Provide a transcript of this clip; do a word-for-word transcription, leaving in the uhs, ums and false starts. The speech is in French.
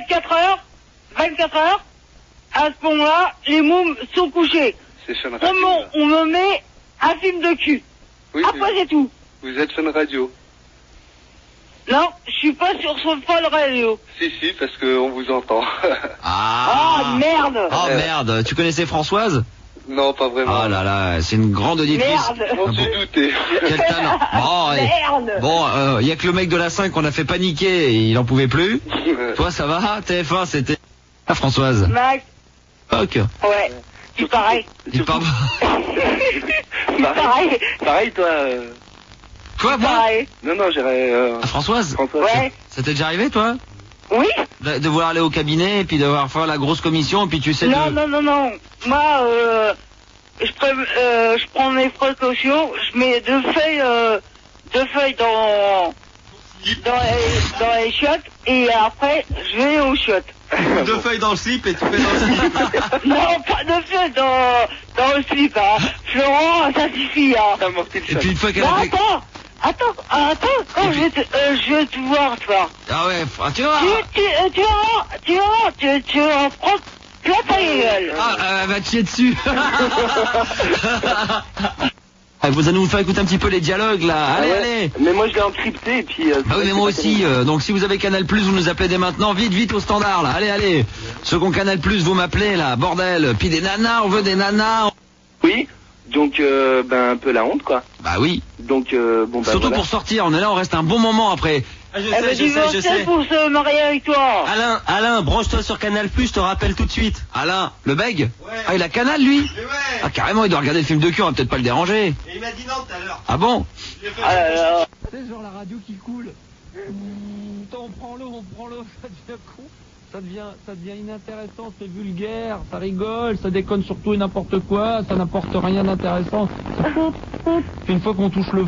vingt-quatre heures, vingt-quatre heures, à ce moment-là, les mômes sont couchés. C'est Fun On Radio. me, on me met un film de cul. Oui, Après, c'est tout. vous êtes Fun Radio. Non, je suis pas sur son Fun Radio. Si, si, parce qu'on vous entend. Ah, merde. Oh merde, tu connaissais Françoise? Non, pas vraiment. Oh là là, c'est une grande auditrice. Merde. On s'est douté. Quel talent. Bon, allez. Merde. Bon, il euh, y a que le mec de la cinq qu'on a fait paniquer et il en pouvait plus. Toi, ça va? T F un, c'était... Ah, Françoise. Max. Ok. Ouais. C'est pareil. Il parle... C'est pareil. Pareil, toi. euh, Quoi, moi? Pareil. Non, non, j'irais. Euh... Ah, Françoise? François. Ouais. Ça t'est déjà arrivé, toi? Oui. De, de vouloir aller au cabinet et puis de devoir faire la grosse commission et puis tu sais... Non, de... non, non, non. Moi, euh, je, pré euh, je prends mes précautions. Je mets deux feuilles, euh, deux feuilles dans, dans, les, dans les chiottes et après, je vais aux chiottes. Deux feuilles dans le slip et tu fais dans le slip. Non, pas deux feuilles dans, dans le slip, hein. Florent, ça suffit, hein. T'as morti le Et puis une fois qu'elle Non, a fait... attends, attends, attends, quand je vais te, euh, je vais te voir, toi. Ah ouais, ah, tu vois. Tu, tu, euh, tu vas voir, tu vas voir, tu, tu vas prendre plein ta gueule. Ah, elle va te chier dessus. Ah, vous allez nous faire écouter un petit peu les dialogues là. Allez, Ah ouais. allez. Mais moi, je l'ai encrypté et puis. Euh, Ah oui, mais moi aussi. euh, donc si vous avez Canal Plus, vous nous appelez dès maintenant. Vite, vite au standard là. Allez, allez. Ceux qui ont Canal Plus, vous m'appelez là. Bordel. Puis des nanas, on veut des nanas. Oui. Donc, euh, ben, un peu la honte, quoi. Bah oui. Donc, euh, bon, bah. Surtout voilà. pour sortir. On est là, on reste un bon moment après. Ah, je Elle sais, va je sais, je divorcer sais. pour se marier avec toi. Alain, Alain, branche-toi sur Canal Plus, je te rappelle tout de suite. Alain, le beg. Ouais. Ah, il a Canal lui. Mais ouais. Ah carrément, il doit regarder le film de cul. On va peut-être pas le déranger. Et il m'a dit non tout à l'heure. Ah bon? Je l'ai fait- Ah là là. C'est genre la radio qui coule. On prend-le, on prend-le, ça devient con. Ça devient, ça devient inintéressant, c'est vulgaire, ça rigole, ça déconne sur tout et n'importe quoi, ça n'apporte rien d'intéressant. Puis une fois qu'on touche le